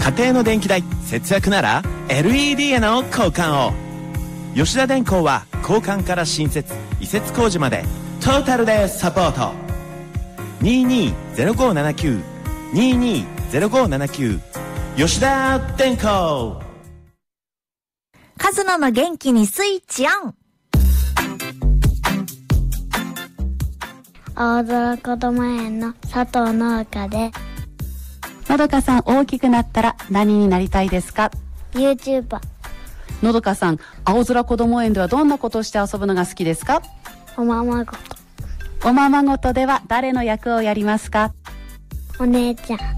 家庭の電気代節約なら LED への交換を。吉田電工は交換から新設移設工事までトータルでサポート。220579 220579吉田電工。 カズノの元気にスイッチオン。 青空子ども園の佐藤農家で。 のどかさん、大きくなったら何になりたいですか？ YouTuber。 のどかさん、青空子ども園ではどんなことをして遊ぶのが好きですか？ おままごと。 おままごとでは誰の役をやりますか？ お姉ちゃん。